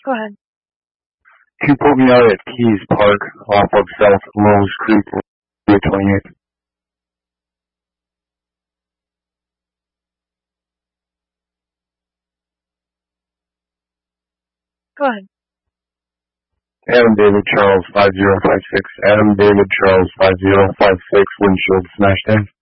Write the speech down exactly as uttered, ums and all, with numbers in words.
Go ahead. Can you put me out at Keys Park off of South Rose Creek, twenty-eight? Go ahead. Adam David Charles five zero five six. Adam David Charles five zero five six. Windshield smashed in.